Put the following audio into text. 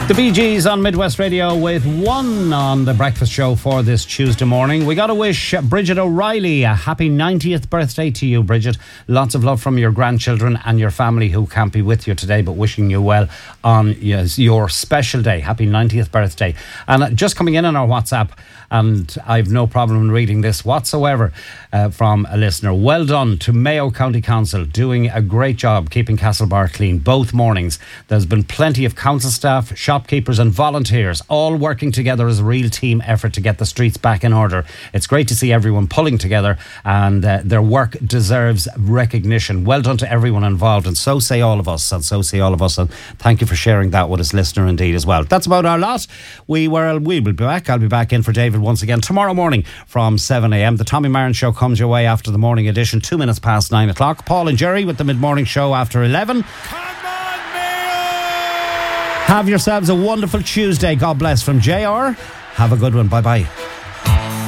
The Bee Gees on Midwest Radio with one on the breakfast show for this Tuesday morning. We got to wish Bridget O'Reilly a happy 90th birthday to you, Bridget. Lots of love from your grandchildren and your family who can't be with you today, but wishing you well on your special day. Happy 90th birthday. And just coming in on our WhatsApp, and I've no problem in reading this whatsoever, from a listener. Well done to Mayo County Council, doing a great job keeping Castlebar clean both mornings. There's been plenty of council staff, shopkeepers and volunteers all working together as a real team effort to get the streets back in order. It's great to see everyone pulling together, and their work deserves recognition. Well done to everyone involved, and so say all of us, and thank you for sharing that with us, listener, indeed, as well. That's about our lot. We will be back. I'll be back in for David once again tomorrow morning from 7 a.m. The Tommy Marin Show comes your way after the morning edition, 2 minutes past 9 o'clock. Paul and Jerry with the mid-morning show after 11. Have yourselves a wonderful Tuesday. God bless from JR. Have a good one. Bye-bye.